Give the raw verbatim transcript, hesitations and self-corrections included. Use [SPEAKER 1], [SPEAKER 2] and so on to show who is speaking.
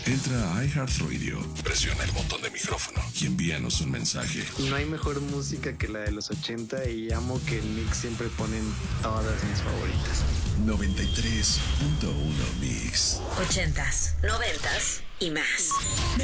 [SPEAKER 1] Entra a iHeartRadio, presiona el botón de micrófono y envíanos un mensaje.
[SPEAKER 2] No hay mejor música que la de los ochenta y amo que en Mix siempre ponen todas mis favoritas.
[SPEAKER 1] noventa y tres punto uno Mix.
[SPEAKER 3] Ochentas, noventas y más.